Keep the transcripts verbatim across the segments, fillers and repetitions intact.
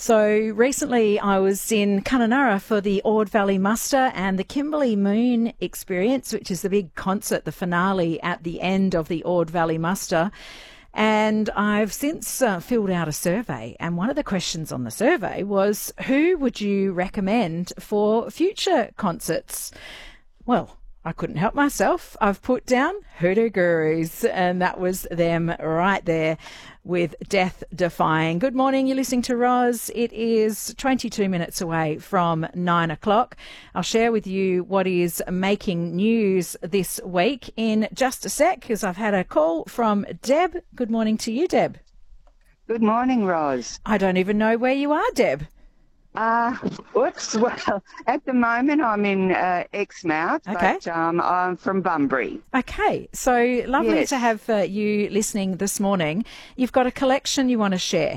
So recently I was in Kununurra for the Ord Valley Muster and the Kimberley Moon Experience, which is the big concert, the finale at the end of the Ord Valley Muster. And I've since uh, filled out a survey, and one of the questions on the survey was, who would you recommend for future concerts? Well, I couldn't help myself. I've put down Hoodoo Gurus, and that was them right there with Death Defying. Good morning, you're listening to Roz. It is twenty-two minutes away from nine o'clock. I'll share with you what is making news this week in just a sec, because I've had a call from Deb. Good morning to you, Deb. Good morning, Roz. I don't even know where you are, Deb. Uh, whoops. Well, at the moment I'm in uh, Exmouth, Okay. but um, I'm from Bunbury. Okay, so lovely Yes. to have uh, you listening this morning. You've got a collection you want to share.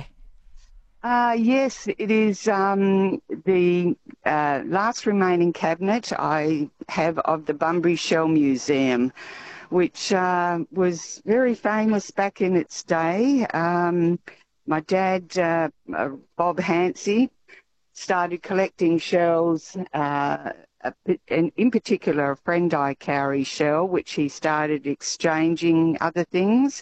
Uh, yes, it is um, the uh, last remaining cabinet I have of the Bunbury Shell Museum, which uh, was very famous back in its day. Um, my dad, uh, uh, Bob Hansey, started collecting shells, uh, and in particular a Friendeye cowrie shell, which he started exchanging other things,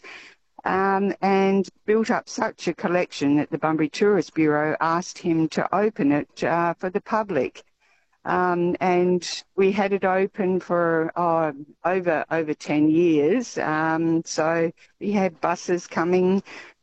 um, and built up such a collection that the Bunbury Tourist Bureau asked him to open it uh, for the public. Um, and we had it open for oh, over over ten years. Um, so we had buses coming.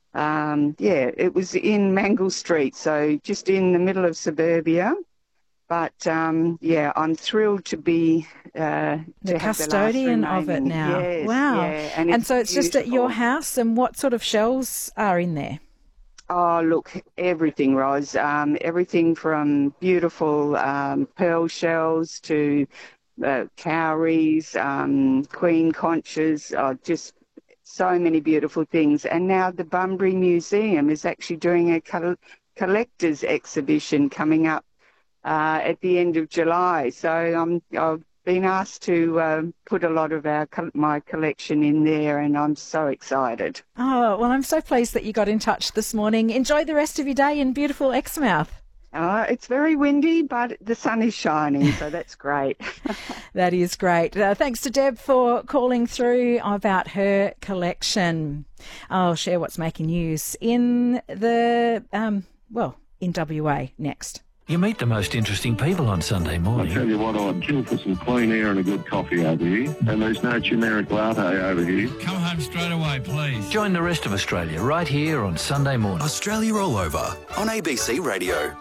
Um, yeah, it was in Mangle Street, so just in the middle of suburbia. But, um, yeah, I'm thrilled to be uh, The to have custodian the last of it remaining. now. Yes, Wow. yeah, and, And it's so it's just at your beautiful. house, and what sort of shells are in there? Oh, look, everything, Roz. Um, everything from beautiful um, pearl shells to uh, cowries, um, queen conchas, oh, just so many beautiful things. And now the Bunbury Museum is actually doing a col- collector's exhibition coming up uh, at the end of July. So um, I've been asked to uh, put a lot of our co- my collection in there, and I'm so excited. Oh, well, I'm so pleased that you got in touch this morning. Enjoy the rest of your day in beautiful Exmouth. Uh, it's very windy, but the sun is shining, so that's great. That is great. Uh, thanks to Deb for calling through about her collection. I'll share what's making news in the, um, well, in W A next. You meet the most interesting people on Sunday I morning. tell you what, I'd kill for some clean air and a good coffee over here. And there's no turmeric latte over here. Come home straight away, please. Join the rest of Australia right here on Sunday morning. Australia All Over on A B C Radio.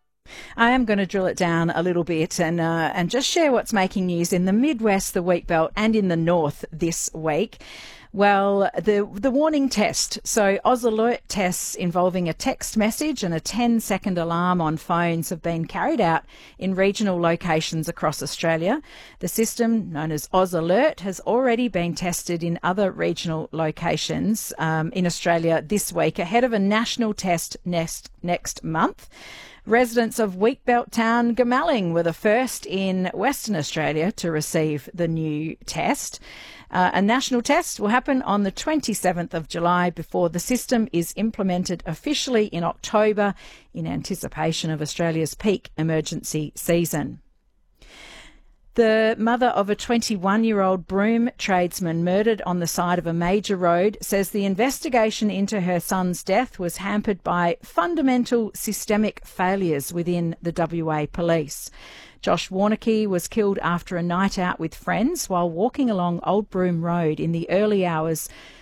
I am going to drill it down a little bit and uh, and just share what's making news in the Midwest, the Wheatbelt, and in the North this week. Well, the the warning test. So Oz Alert tests involving a text message and a ten second alarm on phones have been carried out in regional locations across Australia. The system, known as Oz Alert, has already been tested in other regional locations um, in Australia this week, ahead of a national test next next month. Residents of Wheatbelt town Goomalling were the first in Western Australia to receive the new test. Uh, a national test will happen on the twenty-seventh of July before the system is implemented officially in October in anticipation of Australia's peak emergency season. The mother of a twenty-one-year-old broom tradesman murdered on the side of a major road says the investigation into her son's death was hampered by fundamental systemic failures within the W A Police. Josh Warneke was killed after a night out with friends while walking along Old Broom Road in the early hours